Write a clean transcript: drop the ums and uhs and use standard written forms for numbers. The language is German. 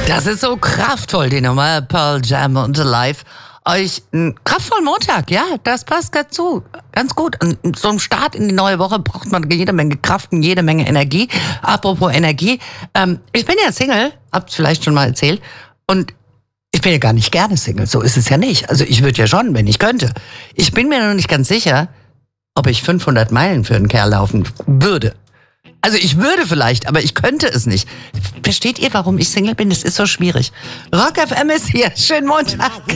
Das ist so kraftvoll, die Nummer Pearl Jam und Alive. Euch einen kraftvollen Montag, ja, das passt dazu. Ganz gut. Und so einem Start in die neue Woche braucht man jede Menge Kraft und jede Menge Energie. Apropos Energie, ich bin ja Single, hab's vielleicht schon mal erzählt. Und ich bin ja gar nicht gerne Single, so ist es ja nicht. Also ich würde ja schon, wenn ich könnte. Ich bin mir noch nicht ganz sicher, ob ich 500 Meilen für einen Kerl laufen würde. Also ich würde vielleicht, aber ich könnte es nicht. Versteht ihr, warum ich Single bin? Das ist so schwierig. Rock FM ist hier. Schönen Montag.